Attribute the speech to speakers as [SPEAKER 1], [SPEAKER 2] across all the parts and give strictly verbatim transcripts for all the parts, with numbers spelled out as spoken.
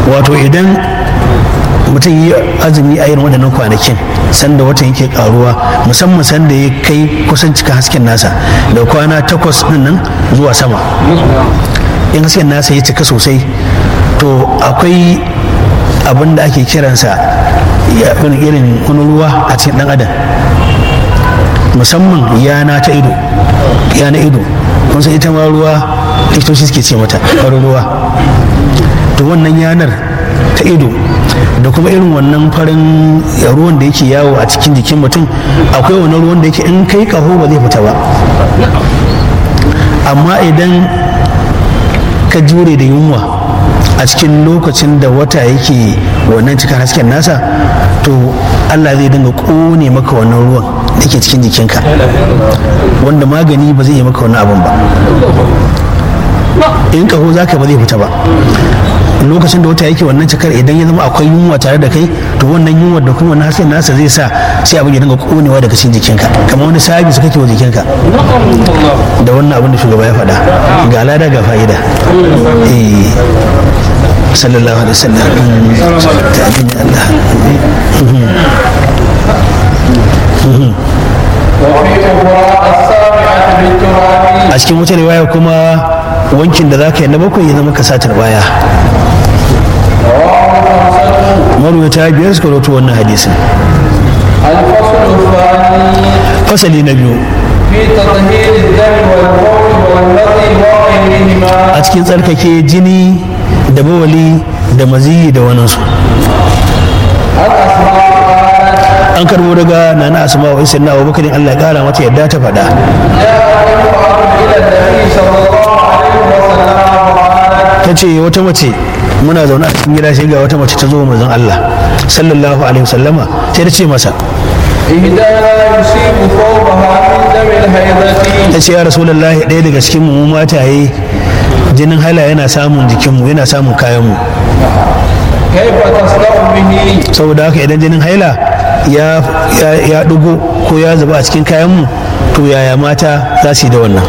[SPEAKER 1] wato idan mutum yi azumi a irin waɗannan kwanakin sanda watan yake karuwa musamman sanda ya kai kusan cika hasken nasa da kwana takwas din nan zuwa sama in hasken nasa ya cika sosai to akwai abin da ake kiransa irin wani ruwa a cikin dan adam musamman yana ta ido yana ido kun san ita ma ruwa likitoci suke ce mata farin ruwa to wannan yanar ta ido da kuma irin wannan farin ruwan da yake yawo a cikin jikin mutum akwai wani ruwan da yake in kai kaho ba zai fita ba amma idan ka jure da yunwa a cikin lokacin da wata yake wannan cikin hasken nasa to Allah zai dinga kone maka wannan ruwan da ke cikin jikinka wanda magani ba zai yi maka wannan abin ba in kaho zaka ba zai fita ba lokacin da wata yake wannan cikar idan ya zama akwai yunwa tare da kai to wannan yunwa da kuma wannan hasken nasa zai sa sai abin ya dinga konewa daga cikin jikinka kamar wani sabi su kake wa jikinka da wannan abin da shugaba ya faɗa ga lada ga fa'ida eh sallallahu alaihi wasallam Allah a cikin wata riwaya kuma wankin da za ka yi na bakwai ya zama ka satar baya marwata biyar suka roto wannan hadisin fasali na biyu a cikin tsarkake jini da bawali da maziyi da waninsu an karbo daga nana asma wa isa na abubakarin Allah ya kara mata yadda ta faɗa ta ce wata mace muna zaune a cikin gida sai ga wata mace ta zo manzon Allah sallallahu alaihi wasallama sai ta ce masa ta ce ya rasulullahi ɗaya daga cikin mu mataye jinin hala yana samun jikinmu yana samun kayanmu saboda haka idan jinin haila ya ya dugo ko ya zuba a cikin kayanmu to yaya mata za su yi da wannan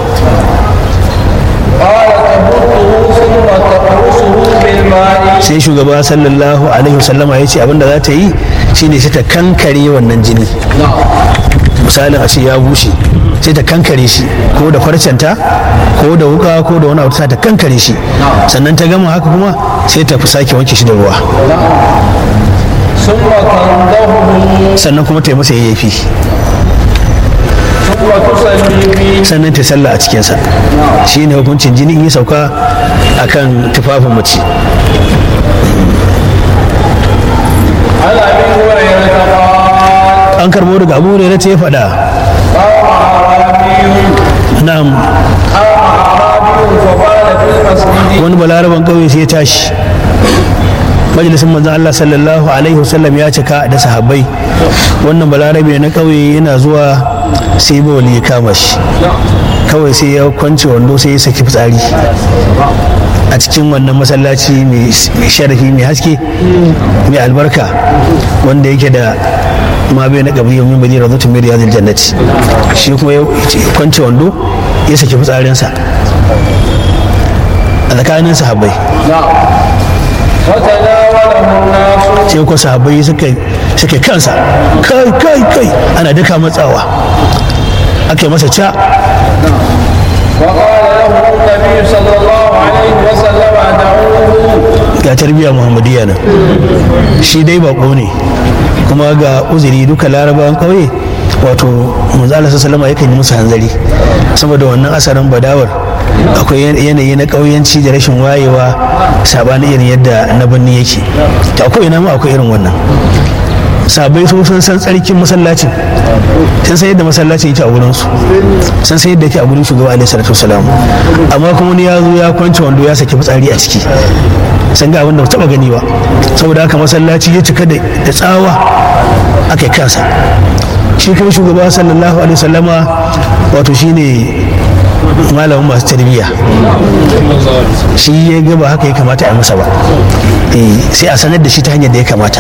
[SPEAKER 1] sai shugaba sallallahu alaihi wasallama ya ce abinda za ta yi shine sai ta kankare wannan jini misalin a ce ya bushe sai ta kankare shi ko da farcenta ko da wuka ko da wani abu ta kankare shi sannan ta gama haka kuma sai ta fi sake wanke shi da ruwa sannan kuma ta yi masa yayyafi sannan ta sallah a cikinsa shi ne hukuncin jini in yi sauka a kan tufafin mace an karbo daga abu ne na ta ya faɗa na'am wani balaraban ƙauye sai ya tashi majalisin manzon Allah sallallahu alaihi wasallam ya cika da sahabbai wannan balarabe na ƙauye yana zuwa sai bawali ya kama shi kawai sai ya kwance wando sai ya saki fitsari a cikin wannan masallaci mai sharafi mai haske mai albarka wanda yake da ma bai na ƙabi yau min bani razutun mai riyazil jannati shi kuma ya kwance wando ya saki fitsarinsa a tsakanin sahabbai sai ko sahabbai suka kansa kai kai kai ana duka matsawa aka yi masa ca ga tarbiyya muhammadiyya nan shi dai bako ne kuma ga uzuri duka larabawan kauye wato manzo Allah sallallahu alaihi yakan yi musu hanzari saboda wannan asarin badawar akwai yanayi na kauyanci da rashin wayewa sabanin irin yadda na birni yake ta akwai ina ma akwai irin wannan sabai su sun san tsarkin masallacin sun san yadda masallacin yake a wurin su sun san yadda yake a wurin shugaba alaihi salatu wasalam amma kuma wani ya zo ya kwance wando ya saki fitsari a ciki sun ga abin da ba taba gani ba saboda haka masallaci ya cika da tsawa aka yi kansa shi kuma shugaba sallallahu alaihi wasallama wato shine malamin masu tarbiyya shi ya ga ba haka ya kamata a masa ba sai a sanar da shi ta hanyar da ya kamata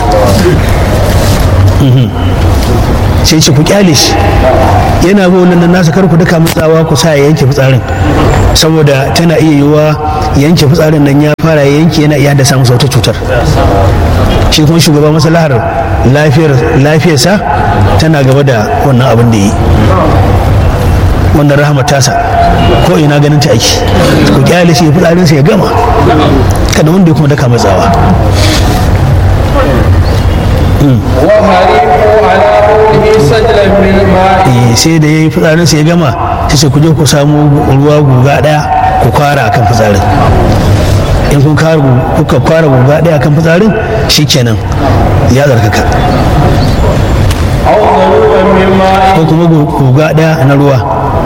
[SPEAKER 1] sai ce ku kyale shi yana ba wannan nasa kar ku duka mutsawa ku sa ya yanke fitsarin saboda tana iya yiwuwa yanke fitsarin nan ya fara yanke yana iya haddasa masa wata cutar. Shi kuma shugaban maslahar lafiyar lafiyarsa tana gaba da wannan abin da yi, wannan rahama tasa ko ina ganin ta aiki, ku kyale shi fitsarinsa ya gama, kada wanda ya kuma daka matsawa. Sai da ya yi fitsarinsa ya gama ta ce ku je ku samu ruwa guga daya ku kwara akan fitsarin. In kun kuka kwara guga daya akan fitsarin shikenan ya zarkaka. Ko kuma guga daya na ruwa.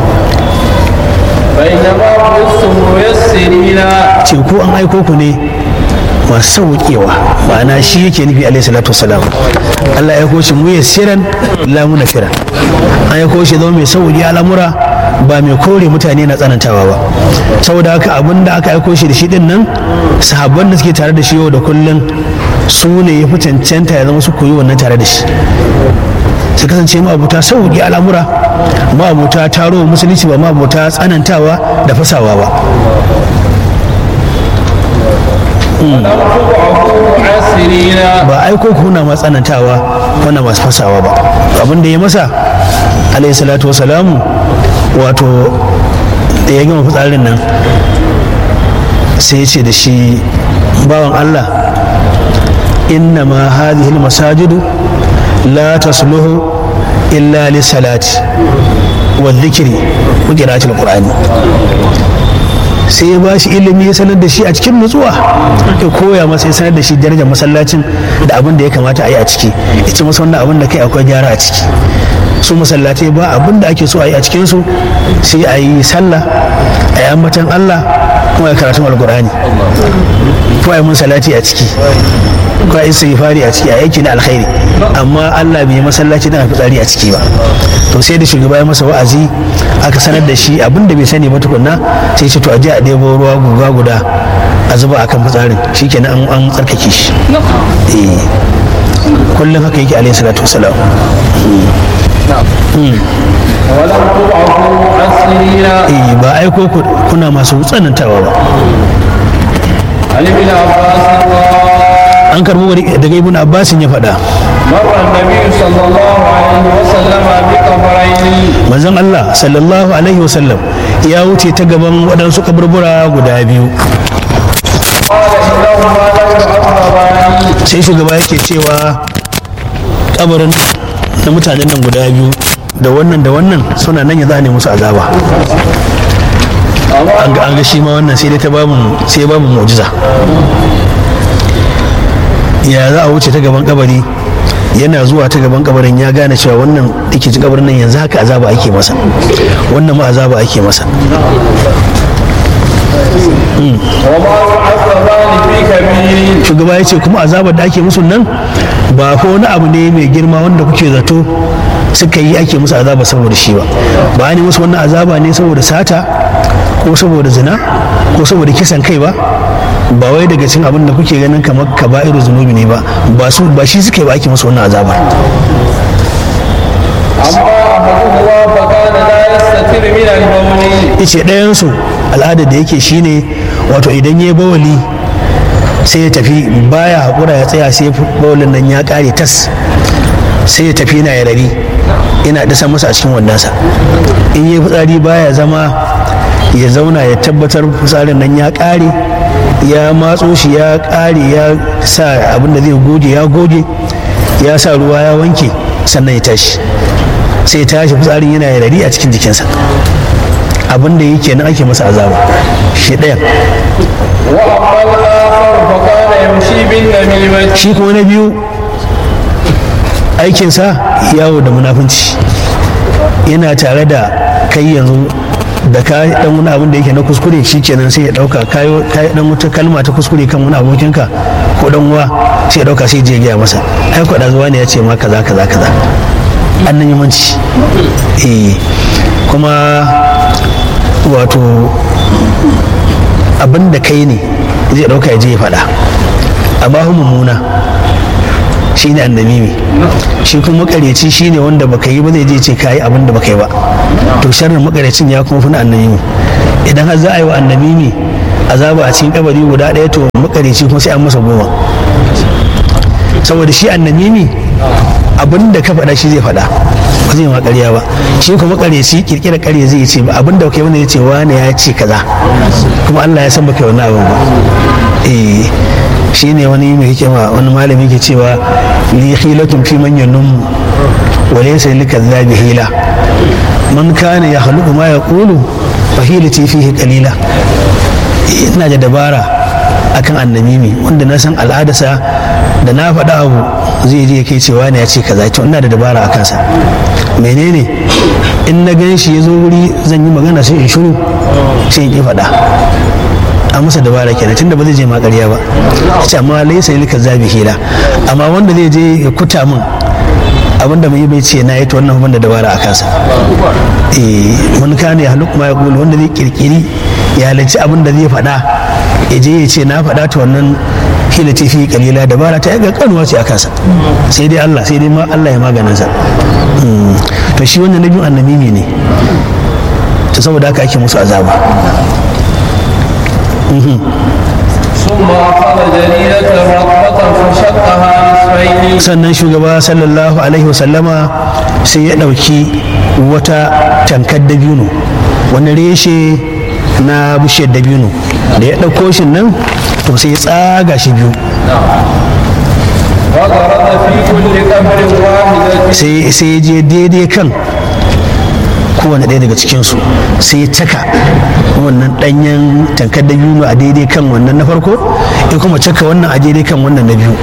[SPEAKER 1] Ce ko an aiko ku ne masu sauƙewa, ma'ana shi yake nufi alaihi salatu wasalam. Allah ya aiko shi mu yassiran la munafiran, an aiko shi zama mai sauƙi al'amura ba mai kore mutane na tsanantawa ba. Saboda haka abin da aka aiko shi da shi din nan, sahabban da suke tare da shi yau da kullum su ne ya fi cancanta ya zama su koyi wannan tare da shi, su kasance ma'abuta sauƙi al'amura, ma'abuta taro musulunci ba ma'abuta tsanantawa da fasawa ba. Ba aiko kuna masu tsanantawa kuna masu fasawa ba. Abin da ya masa alayhi salatu wasalamu, wato da ya gama fitsarin nan sai ya ce da shi, bawan Allah, inna ma hadhihi almasajidu la tasluhu illa lissalati wa dhikri wa qira'atil qur'ani. Sai ya ba shi ilimi, ya sanar da shi a cikin nutsuwa, ya koya masa, ya sanar da shi darajar masallacin da abin da ya kamata a yi a ciki, ya ce masa wannan abin da kai akwai gyara a ciki. Su masallatai ba abin da ake so a yi a cikinsu sai a yi sallah, a yi ambatan Allah, kuma ya karatun alkur'ani, ko a yi mun salati a ciki, ko a yi istighfari a ciki, a yake na alkhairi. Amma Allah bai masallaci da fitsari a ciki ba. To sai da shugaba ya masa wa'azi, aka sanar da shi abin da bai sani ba tukunna, sai ce to a je a ɗebo ruwa guga guda a zuba akan fitsarin, shikenan an tsarkake shi. Eh, kullum haka yake alaihi salatu wasalam. Eh, ba aiko kuna masu tsanantawa ba. An karbo daga ibn Abbasin ya faɗa, manzon Allah sallallahu alaihi wasallam ya wuce ta gaban waɗansu kaburbura guda biyu. Sai shugaba yake cewa kabarin na mutanen nan guda biyu da wannan da wannan suna nan ya za a nemi musu azaba. An ga an ga shi ma wannan sai dai ta babu sai babu mu'jiza. Ya za a wuce ta gaban kabari, yana zuwa ta gaban kabarin ya gane cewa wannan yake ci kabarin nan yanzu haka azaba ake masa, wannan ma azaba ake masa. Shugaba ya ce kuma azabar da ake musu nan ba ko wani abu ne mai girma wanda kuke zato suka yi ake musu azaba saboda shi ba. Ba ne musu wannan azaba ne saboda sata ko saboda zina ko saboda kisan kai ba, ba wai daga cikin abin da kuke ganin kamar kaba'iru zunubi ne ba, ba su ba shi suka yi ba ake musu wannan azabar. Ice ɗayansu al'adar da yake shine wato idan ya bawali sai ya tafi, baya haƙura ya tsaya sai bawalin nan ya ƙare tas, sai ya tafi yana yarari ina dasa masa a cikin wannansa. In yi fitsari baya zama ya zauna ya tabbatar fitsarin nan ya ƙare, ya matso shi ya ƙare, ya sa abin da zai goge ya goge, ya sa ruwa ya wanke, sannan ya tashi. Sai tashi fitsarin yana yarari a cikin jikinsa. Abin da yake nan ake masa azaba shi ɗayan. Shi kuma na biyu aikinsa yawo da munafunci, yana tare da kai yanzu da ka dan wani abin da yake na kuskure, shi kenan sai ya dauka kayo dan wata kalma ta kuskure kan wani abokinka ko dan uwa, sai ya dauka sai je gaya masa, ai kwada zuwa ne ya ce ma kaza kaza kaza. Annan yamanci eh, kuma wato abin da kai ne zai dauka ya je ya faɗa, amma hu mummuna shi ne annamimi. Shi kuma makareci shi ne wanda baka yi ba zai je ce ka yi abin da baka yi ba, to sharrin makarecin ya kuma fi na annamimi. idan har za a yi wa annamimi azaba a cikin kabari guda ɗaya to makareci kuma sai an masa goma saboda shi annamimi abin da ka faɗa shi zai faɗa ba zai ma ƙarya ba shi kuma makareci kirkira ƙarya zai ce ba abin da kai wanda ya ce wani ya ce kaza kuma Allah ya san baka wani abin ba eh shi ne wani mai hikima wani malami ke cewa li hilatun fi man yanum wa laysa likadhabi hila man kana yakhluqu ma yaqulu fa hilati fihi qalila ina da dabara akan annamimi wanda na san al'adarsa da na faɗa abu zai je kai cewa ne ya ce kaza to ina da dabara akan sa menene in na gan shi ya zo wuri zan yi magana sai in shiru sai in ki faɗa a masa dabara kenan tunda ba zai je ma ƙarya ba ce amma laysa lika zabi hila amma wanda zai je ya kuta min abinda mai bai ce na yi to wannan ban da dabara a kansa eh mun kana ya haluk ma ya kulu wanda zai kirkiri ya halarci abin da zai faɗa ya je ya ce na faɗa ta wannan hila ta fi kalila dabara ta yaga kanuwa ce a kansa sai dai Allah sai dai ma Allah ya maganin sa to shi wannan nabiyun annamimi ne to saboda haka ake musu azaba sannan shugaba sallallahu alaihi wasallama sai ya ɗauki wata tankar dabino wani reshe na bishiyar dabino da ya ɗauko shi nan to sai ya tsaga shi biyu sai ya je daidai kan kowane ɗaya daga cikinsu sai ya caka wannan ɗanyen tankar da biyu a daidai kan wannan na farko ya kuma caka wannan a daidai kan wannan na biyu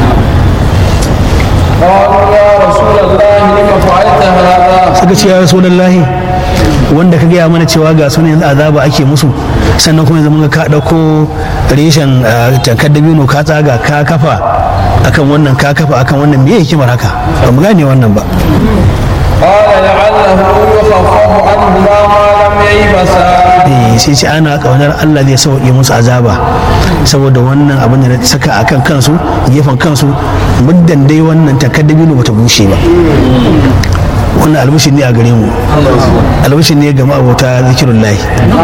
[SPEAKER 1] suka ce ya rasulallahi wanda ka gaya mana cewa ga sunan yanzu azaba ake musu sannan kuma yanzu mun ka ɗauko reshen tankar da biyu ka tsaga ka kafa akan wannan ka kafa akan wannan me hikimar haka ba mu gane wannan ba
[SPEAKER 2] قال لعله يخفف عنهما ما لم ييبسا
[SPEAKER 1] sai ce ana kaunar Allah zai sauke musu azaba saboda wannan abin da saka akan kansu gefen kansu muddan dai wannan takaddabi ne bata bushe ba wannan albishin ne a gare mu albishin ne ga ma'abota zikirullahi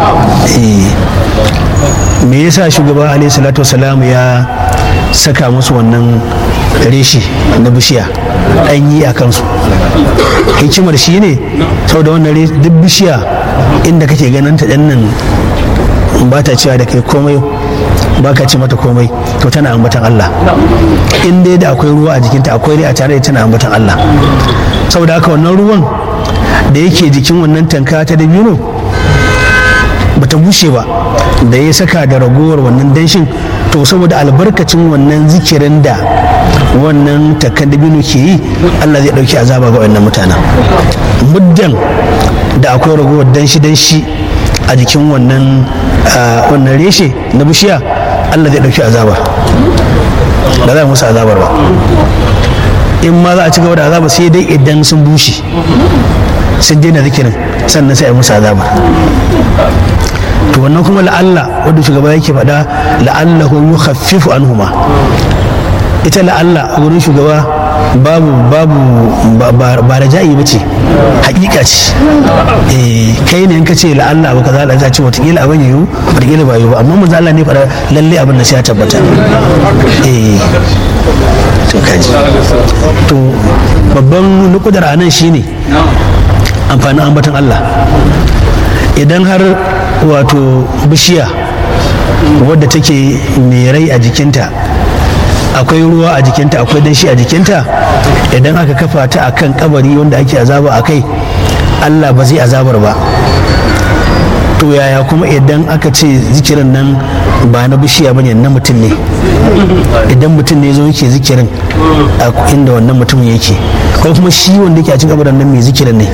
[SPEAKER 1] me yasa shugaba alaihi salatu wasalam ya saka musu wannan reshi na bishiya ɗanyi a kansu hikimar shi ne saboda wannan duk bishiya inda kake ganin ta ɗan nan ba ta cewa da kai komai ba ka ce mata komai to tana ambatan Allah in dai da akwai ruwa a jikinta akwai dai a tare da tana ambatan Allah saboda haka wannan ruwan da yake jikin wannan tanka ta dabino bata bushe ba da ya saka da ragowar wannan danshin to saboda albarkacin wannan zikirin da wannan takardabinu ke yi Allah zai dauki azaba ga wannan mutanen muddan da akwai ragowar danshi danshi a jikin wannan wannan reshe na bishiya Allah zai dauki azaba ba za musu azabar ba in ma za a ci gaba da azaba sai dai idan sun bushe sun daina zikirin sannan sai a musu azaba to wannan kuma la'alla wanda shugaba yake faɗa la'allahu yukhaffifu anhuma ita la'alla a wurin shugaba babu babu ba raja'i bace hakika ce eh kai ne in ka ce la'alla abu kaza da ce watakila abin yiwu watakila ba yiwu amma manzo Allah ne faɗa lalle abin da sai ya tabbata eh to kaji to babban nukudar anan shine amfanin ambaton Allah idan har wato bishiya wadda take mai rai a jikinta akwai ruwa a jikinta akwai danshi a jikinta idan aka kafa ta akan kabari wanda ake azaba a kai Allah ba zai azabar ba to yaya kuma idan aka ce zikirin nan ba na bishiya bane na mutum ne idan mutum ne zo yake zikirin a inda wannan mutum yake ko kuma shi wanda yake a cikin kabarin nan mai zikirin ne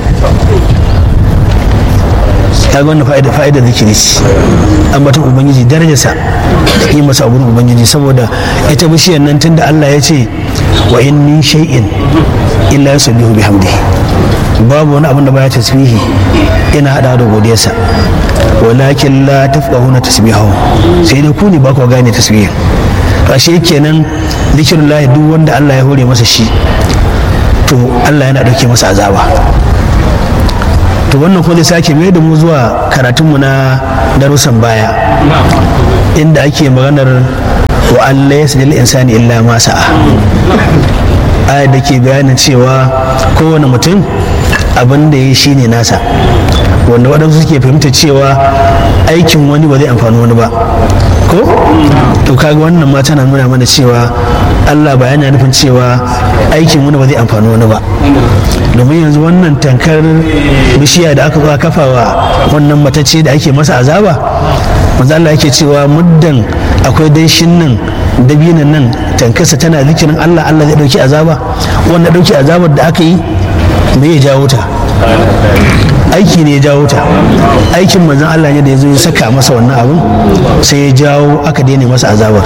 [SPEAKER 1] ta ga wannan fa'ida fa'ida zikiri ce ambaton ubangiji darajarsa da kimarsa a gurin ubangiji saboda ita bishiyar nan tunda Allah ya ce wa in min shay'in illa yusabbihu bihamdihi babu wani abin da baya tasbihi ina hada da godiyarsa walakin la tafqahuna tasbihahu sai dai ku ne ba ku gane tasbihin ashe kenan zikirullahi duk wanda Allah ya hore masa shi to Allah yana dauke masa azaba to wannan kuma zai sake mai da mu zuwa karatunmu na darussan baya inda ake maganar wa Allah ya sajil insani illa ma sa'a ayar da ke bayanin cewa kowane mutum abin da ya shi ne nasa wanda waɗansu suke fahimta cewa aikin wani ba zai amfani wani ba ko to kaga wannan ma tana nuna mana cewa Allah ba yana nufin cewa aikin wani ba zai amfani wani ba domin yanzu wannan tankar bishiya da aka zo kafa wa wannan matacce da ake masa azaba manzo Allah yake cewa muddan akwai danshin nan dabinan nan tankarsa tana zikirin Allah Allah zai dauki azaba wanda dauki azabar da aka yi me ya jawo ta aiki ne ya jawo ta aikin manzon Allah ne da ya zo ya saka masa wannan abun sai ya jawo aka daina masa azabar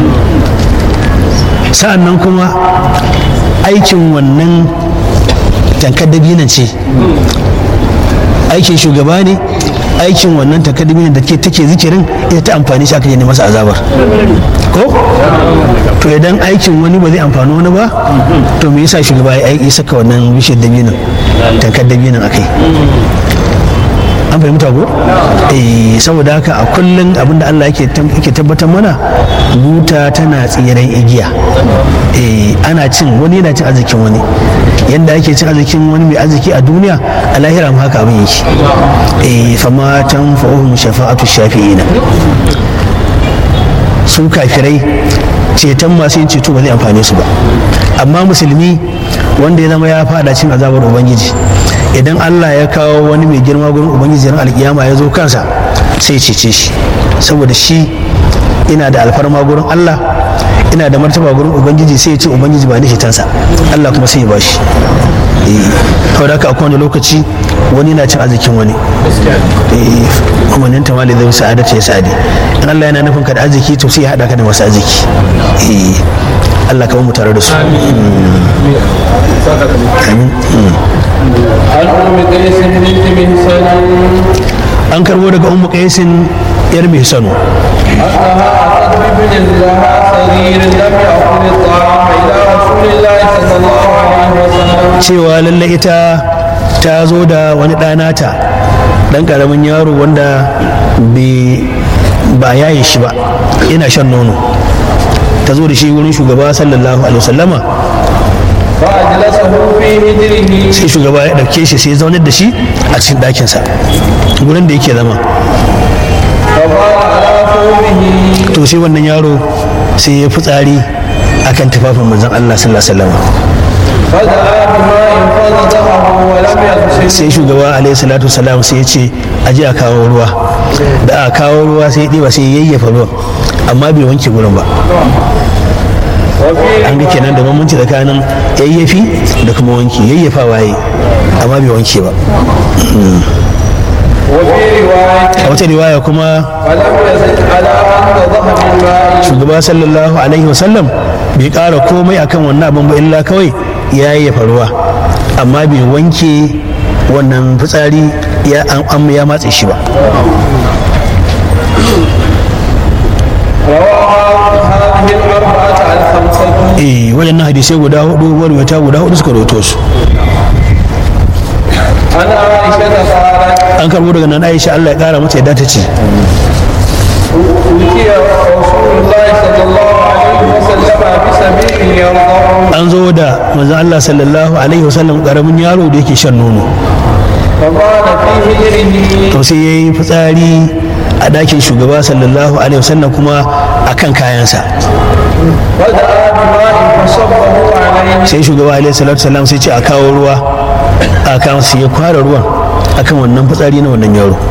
[SPEAKER 1] sa'an nan kuma aikin wannan tankar dabinan ce aikin shugaba ne aikin wannan takaddumin da take zikirin ita ta amfani shi aka yi masa azabar ko to idan aikin wani ba zai amfani wani ba to me yasa shugaba ya yi saka wannan bishiyar dabinin tankar dabinin akai an fahimta ko eh saboda haka a kullum abinda Allah yake yake tabbatar mana buta tana tsiran igiya eh ana cin wani yana cin arzikin wani yanda ake cin arzikin wani mai arziki a duniya a lahira ma haka abin yake eh fama tanfa'uhum shafa'atu shafi'ina su kafirai ceton masu yin ceto ba zai amfane su ba amma musulmi wanda ya zama ya fada cin azabar ubangiji idan Allah ya kawo wani mai girma gurin ubangiji ran alkiyama ya zo kansa sai ya cece shi saboda shi ina da alfarma gurin Allah ina da martaba gurin ubangiji sai ya ce ubangiji ba ni shitansa Allah kuma sai ya bashi kawai da haka a kowane lokaci wani na cin arzikin wani kuma nan tamali zai sa'ada ta ya sa'adi in Allah yana nufin ka da arziki to sai ya haɗa ka da masu arziki Allah ka mu tare da su an karbo daga ummu qaisin yar mai sanu cewa lalle ita ta zo da wani ɗanata ɗan ƙaramin yaro wanda ba yaye shi ba yana shan nono ta zo da shi wurin shugaba sallallahu alaihi wasallama sai shugaba ya ɗauke shi sai zaunar da shi a cikin ɗakinsa wurin da yake zama to sai wannan yaro sai ya fitsari akan tufafin manzon Allah sallallahu alaihi wasallama sai shugaba alaihi salatu wasalam sai ya ce a je a kawo ruwa da a kawo ruwa sai ya ɗiba sai ya yayyafa ruwan amma bai wanke gurin ba an ga kenan da bambanci tsakanin yayyafi da kuma wanki yayyafa waye amma bai wanke ba a wata riwaya kuma shugaba sallallahu alaihi wasallam bai ƙara komai akan wannan abin ba illa kawai ya yayyafa ruwa amma bai wanke wannan fitsari ya an ya matse shi ba eh waɗannan hadisai guda hudu warwata guda hudu suka roto su an karbo daga nan Aisha Allah ya kara mata yadda ta ce an zo da manzon Allah sallallahu alaihi wasallam karamin yaro da yake shan nono to sai yayi fitsari a dakin shugaba sallallahu alaihi wasallam kuma akan kayansa sai shugaba alaihi salatu wasallam sai ce a kawo ruwa a kan sai ya kwara ruwan akan wannan fitsari na wannan yaro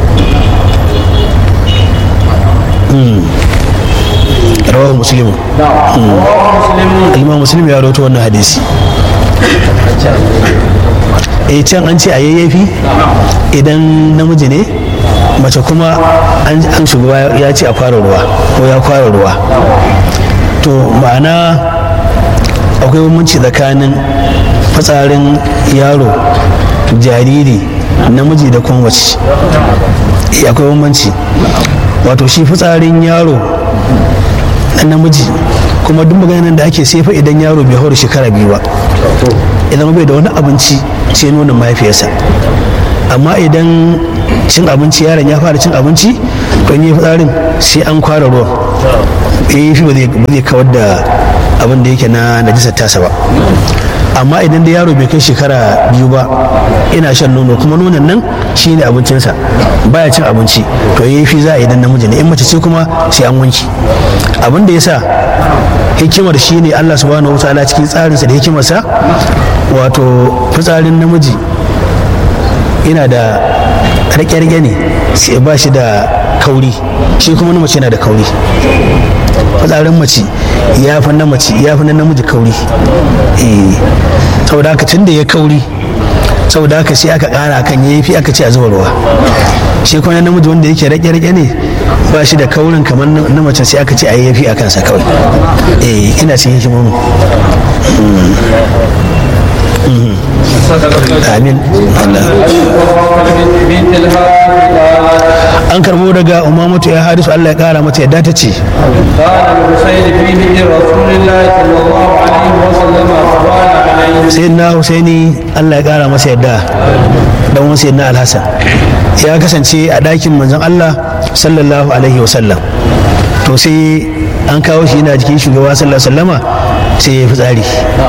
[SPEAKER 1] rawahu muslimu al-imam muslim ya rawaito wannan hadisi eh can an ce a yayyafi idan namiji ne mace kuma an shugaba ya ce a kwara ruwa ko ya kwara ruwa to ma'ana akwai bambanci tsakanin fitsarin yaro jariri namiji da kuma mace akwai bambanci wato shi fitsarin yaro na namiji kuma duk maganin da ake sefa idan yaro bai haura shekara biyu ba idan bai da wani abinci sai nuna mahaifiyarsa amma idan cin abinci yaron ya fara cin abinci don yi fitsarin sai an kwara ruwan eh shi ba zai kawar da abin da yake na najisar tasa ba. amma idan da yaro bai kai shekara biyu ba ina shan nono kuma nonon nan shine abincinsa baya cin abinci to yayi fi za a idan namiji ne in mace ce kuma sai an wanki. abin da yasa hikimar shine Allah subhanahu wataala cikin tsarinsa da hikimarsa wato fitsarin namiji yana da rake-rake ne sai ba shi da kauri shi kuma na mace yana da kauri. fitsarin mace ya fi na mace ya fi na namiji kauri eh saboda haka tun da ya kauri saboda haka sai aka kara kan ya fi aka ce a zuba ruwa. shi kuma na namiji wanda yake rake-rake ne ba shi da kaurin kamar na mace sai aka ce a yi fi a kansa kawai eh ina cikin hikimomin. amin. an karbo daga umamatu ya hadisu Allah ya kara mata yadda ta ce sai na husaini Allah ya kara masa yadda dan wani sai na alhassan ya kasance a ɗakin manzon Allah sallallahu alaihi wasallam to sai an kawo shi yana jikin shugaba sallallahu alaihi wasallama sai ya fi tsari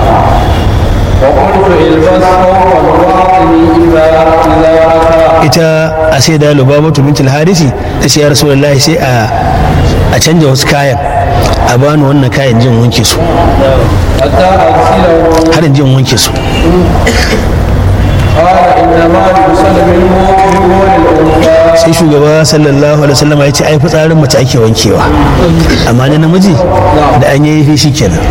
[SPEAKER 1] ita a sai da lubabatu bintul harisi ta ce ya rasulullahi sai a canja wasu kayan a bani wannan kayan jin wanke su har jin wanke su. sai shugaba sallallahu alaihi wasallam ya ce ai fitsarin mace ake wankewa amma na namiji da an yi yafi shi kenan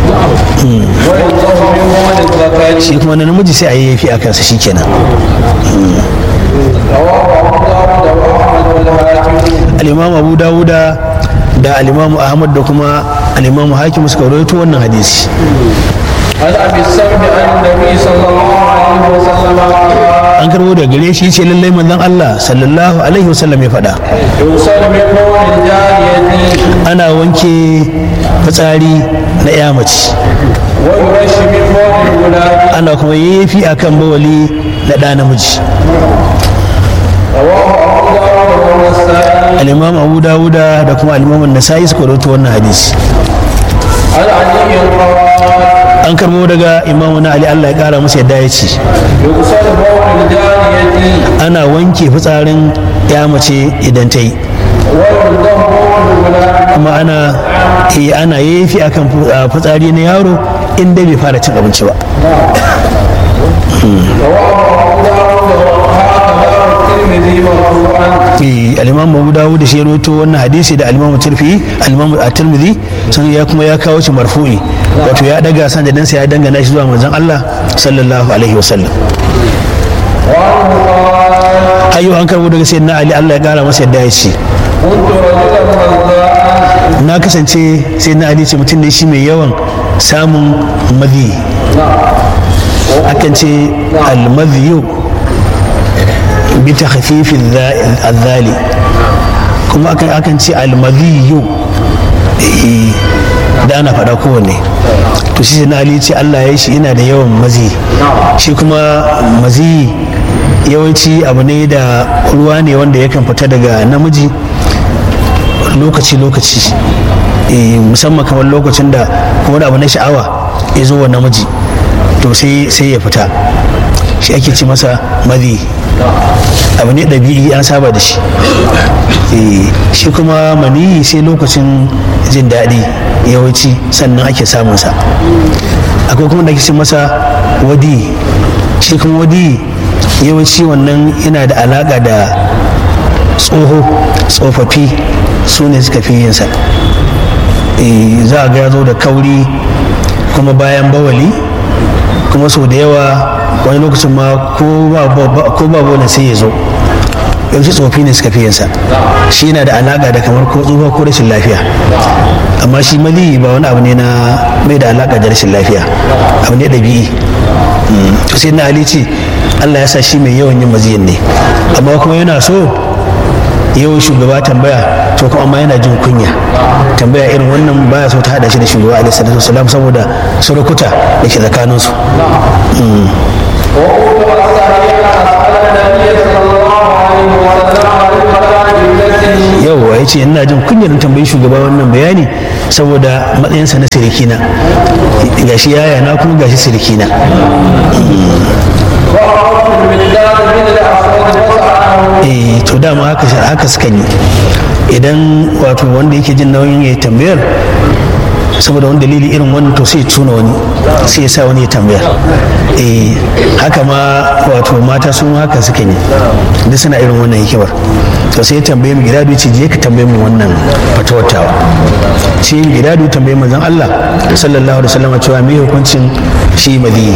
[SPEAKER 1] shi kuma na namiji sai a yi yafi a kansa shi kenan. al-imam abu dawuda da al-imam ahmad da kuma al-imam hakim suka rawaito wannan hadisi. an karbo da gare shi ce lallai manzon Allah sallallahu alaihi wasallam ya faɗa ana wanke fitsari na ya mace ana kuma yafi akan bawali na ɗa namiji. al-imam abu dawuda da kuma al-imam an-nasa'i suka rawaito wannan hadisi. an karbo daga imamu na ali Allah ya kara masa yadda ya ce ana wanke fitsarin ya mace idan ta yi kuma ana ana yafi akan fitsari na yaro inda bai fara cin abinci ba. al-imam Abu Dawud da shi rawaito wannan hadisi da al-imam Tirmidhi al-imam At-Tirmidhi sun ya kuma ya kawo shi marfu'i wato ya daga sanadin sa ya dangana shi zuwa manzon Allah sallallahu alaihi wasallam. ayyu an karbo daga sayyidina Ali Allah ya kara masa yadda ya ce na kasance sayyidina Ali ce mutum ne shi mai yawan samun madhi akan ce al-madhi بتخفيف الذال kuma akan akan ce almadhiyu da ana faɗa kowanne to shi na Ali ce Allah ya shi ina da yawan mazi shi kuma mazi yawanci abu ne da ruwa ne wanda yakan fita daga namiji lokaci lokaci musamman kamar lokacin da kuma abu na sha'awa ya zo wa namiji to sai ya fita shi ake ci masa mazi abu ne ɗabi'i an saba da shi. shi kuma maniyi sai lokacin jin daɗi yawanci sannan ake samunsa. akwai kuma da ake ce masa wadi shi kuma wadi yawanci wannan yana da alaƙa da tsoho tsofaffi su ne suka fi yinsa. za a ga ya zo da kauri kuma bayan bawali kuma sau da yawa wani lokacin ma ko ba bola sai ya zo yawanci tsofi ne suka fi yinsa shi yana da alaƙa da kamar ko tsufa ko rashin lafiya amma shi mali ba wani abu ne na mai da alaƙa da rashin lafiya abu ne ɗabi'i. to sai na Ali ce Allah ya sa shi mai yawan yin maziyin ne amma kuma yana so yawan shugaba tambaya to kuma amma yana jin kunya tambaya irin wannan baya so ta hada shi da shugaba alaihi salatu wasalam saboda surukuta da ke tsakaninsu.
[SPEAKER 2] عليه وسلم للمرأة التي
[SPEAKER 1] yauwa ya ce ina jin kunyar tambayi shugaba wannan bayani saboda matsayinsa na sirikina gashi yaya na kuma gashi sirikina
[SPEAKER 2] وأردت المقداد بن الأسود فسأله
[SPEAKER 1] eh to dama haka haka suka yi idan wato wanda yake jin nauyin ya tambayar saboda wani dalili irin wannan to sai ya tuna wani sai ya sa wani ya tambaya eh haka ma wato mata sun haka suka yi duk suna irin wannan hikimar to sai ya tambaye mu gidadu ce je ka tambaye mu wannan fatawar tawa sai gidadu tambaye manzon Allah sallallahu alaihi wasallam cewa me hukuncin shi madi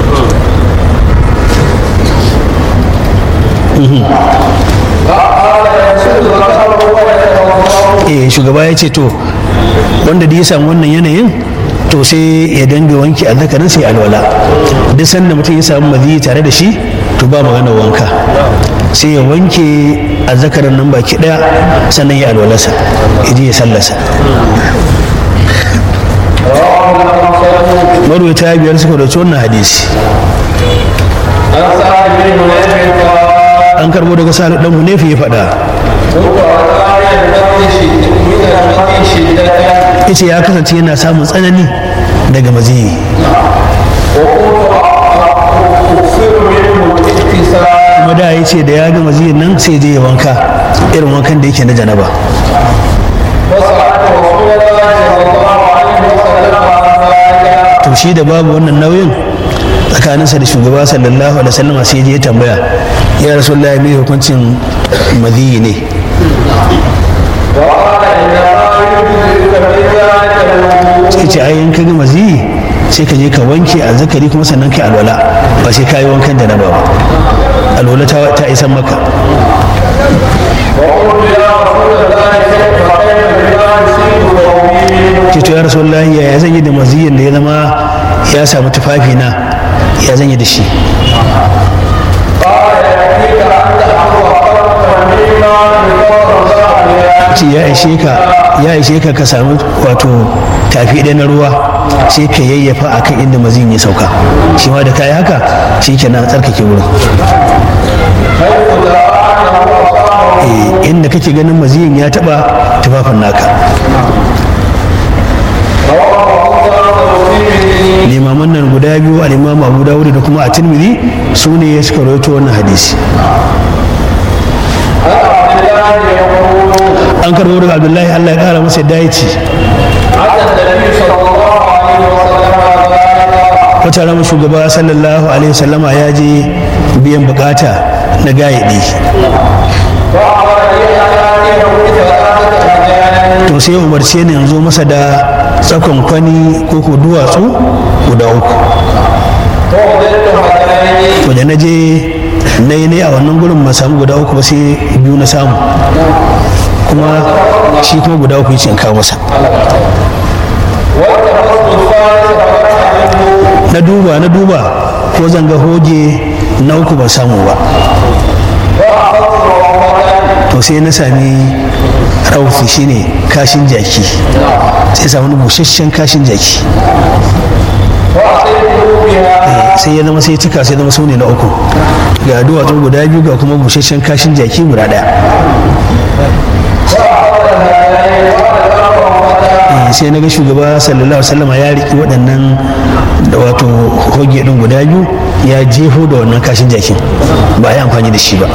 [SPEAKER 2] فقال يسود ذكره ويتوضأ
[SPEAKER 1] eh shugaba ya ce to wanda da ya samu wannan yanayin to sai ya danga wanki a zakarin sai alwala duk sanda mutum ya samu maziyi tare da shi to ba magana wanka sai ya wanke a zakarin nan baki daya sannan ya alwalarsa ya je ya sallasa
[SPEAKER 2] رواه الخمسة
[SPEAKER 1] marwata biyar suka dauki wannan hadisi
[SPEAKER 2] عن سعد بن حنيف قال
[SPEAKER 1] an karbo daga salih dan hunefi ya faɗa
[SPEAKER 2] كنت أتاني المد شدة من المد شدة
[SPEAKER 1] yace ya kasance yana samun tsanani daga maziyi
[SPEAKER 2] وكنت أكثر منه الاغتسال
[SPEAKER 1] kuma da ya ce da ya ga maziyin nan sai je ya wanka irin wankan da yake na janaba
[SPEAKER 2] فسألت رسول الله صلى الله عليه وسلم عن ذلك
[SPEAKER 1] to shi da babu wannan nauyin tsakaninsa da shugaba sallallahu alaihi wasallam sai je ya tambaya ya rasulullahi mai hukuncin madiyi ne
[SPEAKER 2] وقال إنما يجزئك من ذلك الوضوء
[SPEAKER 1] sai ce ai in ka ga maziyi sai ka je ka wanke a zakari kuma sannan kai alwala ba sai ka yi wankan janaba ba alwala ta, ta isan maka
[SPEAKER 2] وقلت يا رسول الله كيف كيف بما يصيب قومي
[SPEAKER 1] ce to ya rasulullahi ya zan yi da maziyin da ya zama ya samu tufafi na ya zan yi da shi
[SPEAKER 2] قال يكفيك أن تأخذ قطرة مما بقطر ظهرها
[SPEAKER 1] ce ya ishe ka ya ishe ka ka samu wato tafi ɗaya na ruwa sai ka yayyafa a kan inda maziyin ya sauka shi ma da kayi haka shi ke na tsarkake wurin
[SPEAKER 2] حيث ترى أنه أصابه
[SPEAKER 1] Eh, inda kake ganin maziyin ya taɓa tufafin naka
[SPEAKER 2] رواه أبو داود والترمذي
[SPEAKER 1] limaman nan guda biyu al-imam abu dawud da kuma a tirmidhi su ne suka rawaito wannan hadisi
[SPEAKER 2] عن عبد الله يقول
[SPEAKER 1] an karbo daga abdullahi allah ya kara masa yadda ya ce
[SPEAKER 2] أتى النبي صلى الله عليه وسلم ذلك
[SPEAKER 1] wata rama shugaba sallallahu alaihi wasallama ya je biyan bukata na gayaɗi
[SPEAKER 2] فأمر لي أن آتيه بثلاثة أحجار
[SPEAKER 1] to sai ya umarce ni yanzu masa da tsakon kwani ko ko duwatsu guda uku
[SPEAKER 2] فوضعت هذين
[SPEAKER 1] to da na je na yi ne a wannan gurin ba samu guda uku ba sai biyu na samu kuma shi kuma guda uku yace in kawo masa
[SPEAKER 2] والتفصل الثالث ففتح منه
[SPEAKER 1] na duba na duba ko zan ga hoge na uku ba samu ba
[SPEAKER 2] وأخذت روضة
[SPEAKER 1] to sai na sami raufi shine kashin jaki sai samu wani busasshen kashin jaki
[SPEAKER 2] وأتيته بها
[SPEAKER 1] Eh, sai ya zama sai cika sai zama sune na uku ga duwatsu guda biyu ga kuma busasshen kashin jaki guda daya
[SPEAKER 2] وأخذ هذين وقال روضة
[SPEAKER 1] Eh, sai na ga shugaba sallallahu alaihi wasallam ya riki waɗannan da wato hoge din guda biyu ya jefo da wannan kashin jakin ba a yi amfani da shi ba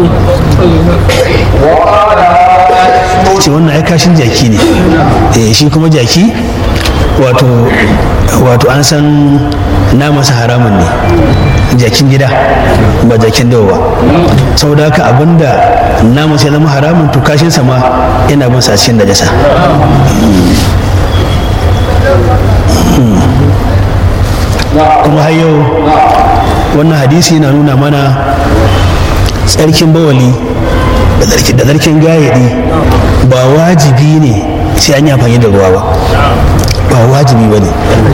[SPEAKER 2] وقال هذا
[SPEAKER 1] ce wannan ai kashin jaki ne eh shi kuma jaki wato wato an san namansa haramun ne jakin gida ba jakin dawa ba saboda haka abinda namansa ya zama haramun to kashinsa ma yana bin sa cikin najasa kuma har yau wannan hadisi yana nuna mana tsarkin bawali da tsarkin da tsarkin gayaɗi ba wajibi ne sai an yi amfani da ruwa ba ba wajibi ba ne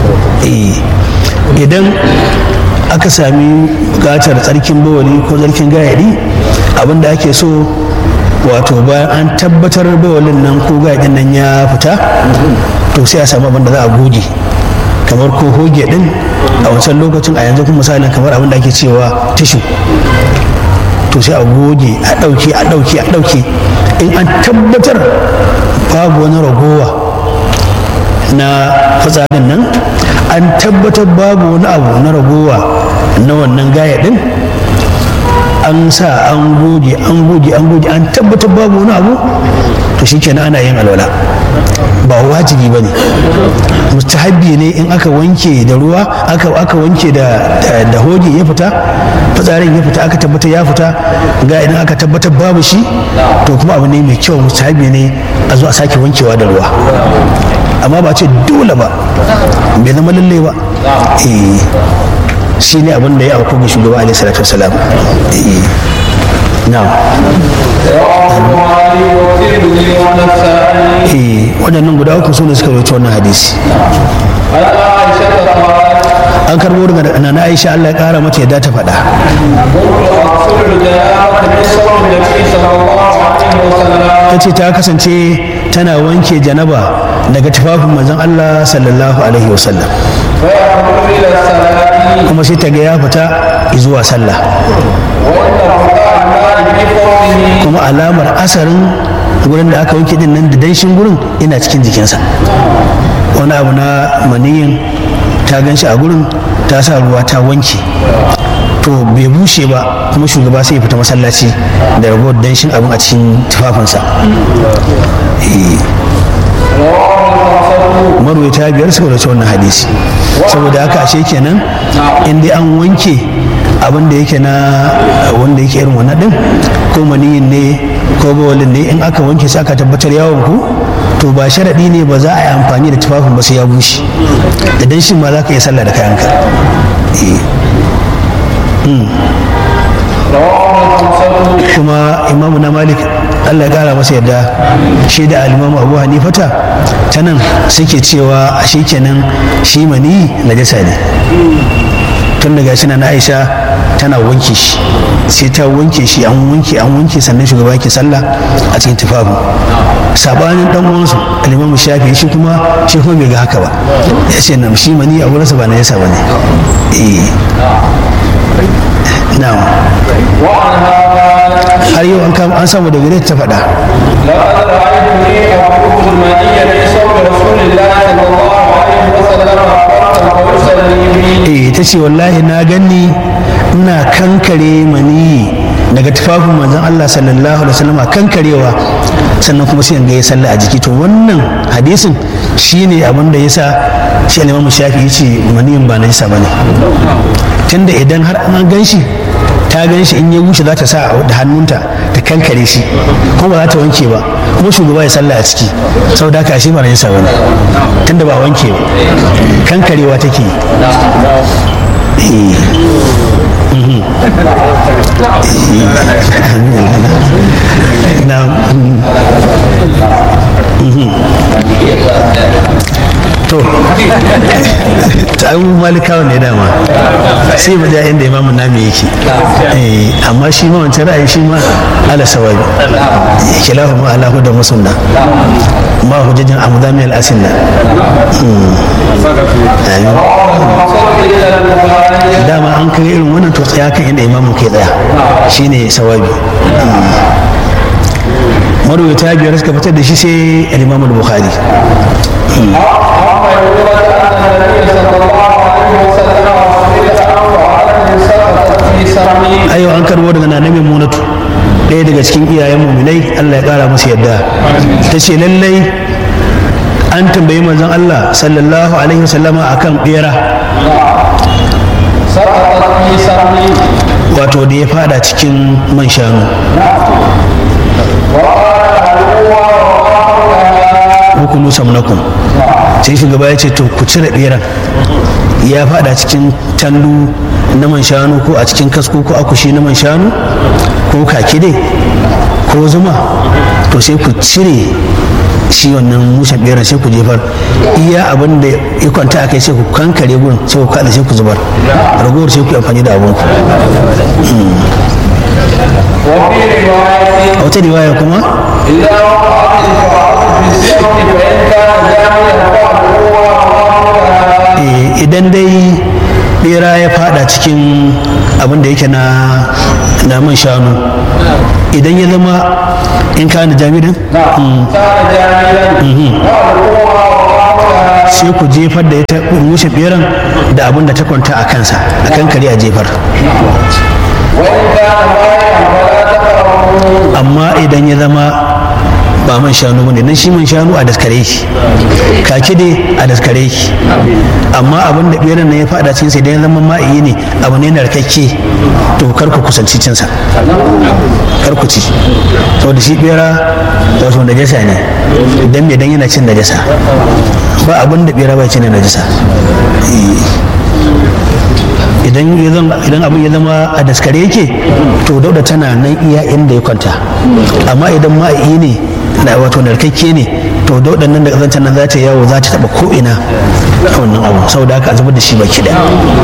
[SPEAKER 1] idan aka sami bukatar tsarkin bawali ko tsarkin gayaɗi abinda ake so wato bayan an tabbatar bawalin nan ko gayaɗin nan ya fita to sai a samu abin da za a goge kamar ko hoge din a wancan lokacin a yanzu kuma misalin kamar abin da ake cewa tishu to sai a goge a ɗauke a ɗauke a ɗauke in an tabbatar babu wani ragowa na fitsarin nan, an tabbatar babu wani abu na ragowa na wannan gaya din, an sa an goge an goge an goge an tabbatar babu wani abu, to shikenan ana yin alwala. Ba wajibi ba ne, mustahabbi ne in aka wanke da ruwa aka aka wanke da da hoge ya fita, fitsarin ya fita, aka tabbatar ya fita, ga idan aka tabbatar babu shi, to kuma abu ne mai kyau, mustahabbi ne a zo a sake wankewa da ruwa, amma ba ce dole ba, bai zama lalle ba. eh shi ne abin da ya auku ga shugaba alaihi salatu wasalam. eh na'am eh waɗannan guda uku su ne suka rawaito wannan hadisi. An karbo daga nana Aisha, Allah ya kara mata yadda ta faɗa, ta ce ta kasance tana wanke janaba daga tufafin manzon Allah sallallahu alaihi wasallam, kuma sai ta ga ya fita zuwa sallah, kuma alamar asarin gurin da aka wanke din nan da danshin gurin ina cikin jikinsa, wani abu na maniyin ta gan shi a gurin, ta sa ruwa ta wanke, to bai bushe ba, kuma shugaba sai ya fita masallaci da ragowar danshin abin a cikin tufafinsa. marwaita biyar suka rawaito wannan hadisi, saboda haka ashe kenan in dai an wanke abin da yake na wanda yake irin wannan din, ko maniyin ne ko bawalin ne, in aka wanke sai aka tabbatar yawon ku, to ba sharadi ne ba za a yi amfani da tufafin ba sai ya bushe, da dan shi ma za ka iya sallah da kayanka. kuma imamu na Malik, Allah ya kara masa yadda, shi da alimamu Abu Hanifata ta nan suke cewa a shi kenan shi mani najasa ne, tun daga shi na Aisha tana wanke shi, sai ta wanke shi an wanke an wanke sannan shugaba yake sallah a cikin tufafin. Sabanin dan uwansu alimamu Shafi, shi kuma shi kuma bai ga haka ba, ya ce na shi mani a wurinsa ba najasa ba ne. eh na'am har yau an kama an samu da gare ta faɗa, eh ta ce wallahi na ganni ina kankare mani daga tufafin manzon Allah sallallahu alaihi wasallam, kankarewa, sannan kuma sai ga ya sallah a jiki. To wannan hadisin shine abin da yasa shi Imam Shafi yace maniyin ba najasa bane, tunda idan har an gan shi, ta gan shi in ya wuce za ta sa da hannunta ta kankare shi, kuma ba za ta wanke ba, kuma shugaba ya sallah a ciki, saboda haka shi ba najasa bane, tunda ba wanke ba, kankarewa take yi. to ta malikawa ne dama, sai mu ja inda imamun nami yake, amma shi ma wancan ra'ayi shi ma ala sawabi, kilahu ma ala huda musunna ma hujjajin amudami al-asinna. dama an kai irin wannan to tsaya kan inda imamun ke tsaya shine sawabi. marwata biyar suka fitar da shi sai al-imam al-bukhari. ayo an karbo daga nana Maimunatu, ɗaya daga cikin iyayen muminai, Allah ya kara musu yadda, ta ce lallai an tambayi manzon Allah sallallahu alaihi wasallama akan bera, wato da ya fada cikin man shanu, hukunu samnakun, sai shugaba ya ce to ku cire beran, ya fada cikin tandu na man shanu ko a cikin kasko ko akushi na man shanu ko kakide ko zuma, to sai ku cire shi wannan mushen beran sai ku jefar, iya abin da ya kwanta akai sai ku kankare gurin sai ku kada sai ku zubar, ragowar sai ku amfani da abun ku. a wata riwaya kuma idan dai bera ya fada cikin abin da yake na naman shanu idan ya zama in kana jami'in sai ku jefar da ita mushe beran da abin da ta kwanta a kansa a kan kare a jefar amma idan ya zama ba man shanu bane nan shi man shanu a daskare shi kaki dai a daskare shi amma abin da beran nan ya fada cin sai dan zama ma'iyi ne abu ne narkakke to kar ku kusanci cin sa kar ku ci saboda shi bera wato najasa ne idan me dan yana cin najasa ba abin da bera bai cin najasa idan idan abin ya zama a daskare yake to dauda tana nan iya inda ya kwanta amma idan ma'iyi ne na wato narkakke ne to da waɗannan da ƙazantar nan za ta yawo za ta taɓa ko'ina a wannan abu saboda haka a zubar da shi baki da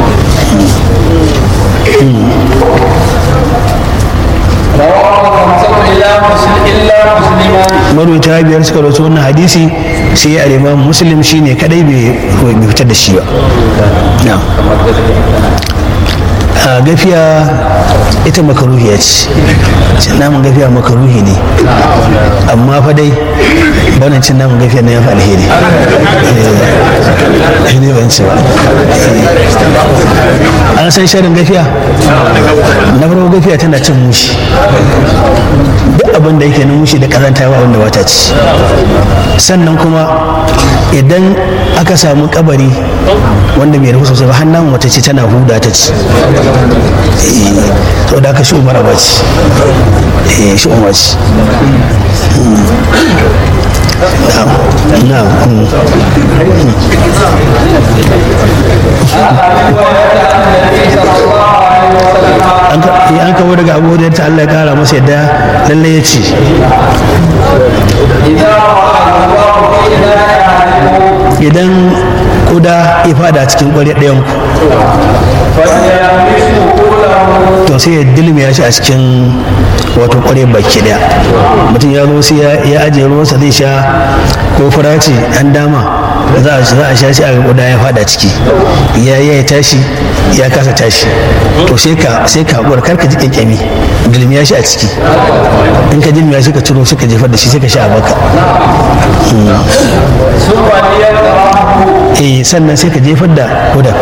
[SPEAKER 1] marwata biyar suka rawaito wannan hadisi sai ya alima muslim shine kadai bai fitar da shi ba a gafiya ita makaruhiya ce namun gafiya makaruhi ne amma fa dai barin cin namun gafiya na ya fi alheri ne ban ci ba an san sharin gafiya na farko gafiya tana cin mushi duk abin da yake na mushi da kazanta wa wanda bata ci sannan kuma idan aka samu kabari wanda bai rufu sosai ba hannun wata ce tana huda ta ci sau da aka shi umara ba ci shi umar ci na'am an kawo daga abu da ta Allah ya kara masa yadda lalle ya ce idan kuda ya fada cikin ƙwarya ɗayan to sai ya dilmiya shi a cikin wato ƙwarya baki ɗaya mutum ya zo sai ya ajiye ruwansa zai sha ko fura ce an dama za a sha shi a kuda ya fada ciki ya ya tashi ya kasa tashi to sai ka sai ka haƙura kar ka ji ƙyanƙyami dilmiya shi a ciki in ka dilmiya shi ka ciro sai ka jefar da shi sai ka sha a baka eh sannan sai ka jefar da kudan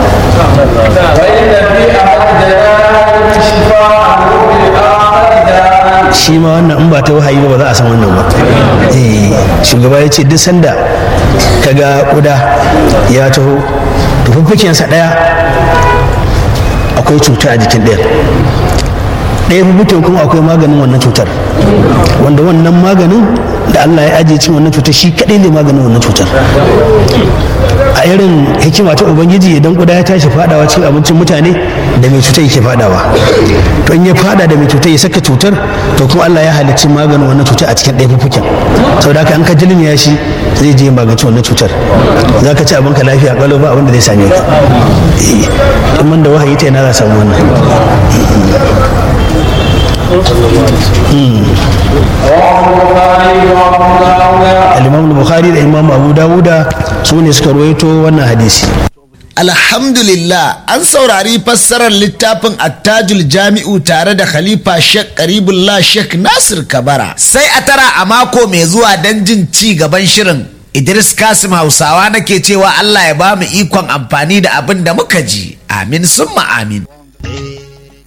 [SPEAKER 1] shi ma wannan in ba ta wahayi ba ba za a san wannan ba eh shugaba ya ce duk sanda kaga kuda ya taho tufuffukensa ɗaya akwai cuta a jikin ɗaya ɗaya fuffuken kuma akwai maganin wannan cutar wanda wannan maganin da Allah ya ajiye cin wannan cutar shi kaɗai ne maganin wannan cutar a irin hikima ta ubangiji idan kuda ya tashi fadawa cikin abincin mutane da mai cutar yake fadawa to in ya fada da mai cutar ya saka cutar to kuma Allah ya halicci maganin wannan cutar a cikin ɗaya fuffuken saboda haka an ka jilmiya shi zai je magance wannan cutar za ka ci abinka lafiya ƙalau ba abin da zai same ka in man da wahayi ta yana za samu wannan al-imam al-bukhari da imam abu dawuda su ne suka ruwaito wannan hadisi.
[SPEAKER 3] Alhamdulillah an saurari fassarar littafin attajul jami'u tare da khalifa Sheikh Karibullah Sheikh Nasir Kabara sai a tara a mako mai zuwa don jin ci gaban shirin. Idris Kasim Hausawa nake cewa Allah ya ba mu ikon amfani da abin da muka ji, amin summa amin.